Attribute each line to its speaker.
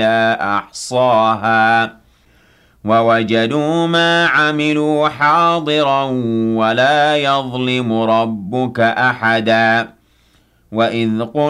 Speaker 1: أحصاها ووجدوا ما عملوا حاضرا ولا يظلم ربك أحدا وإذ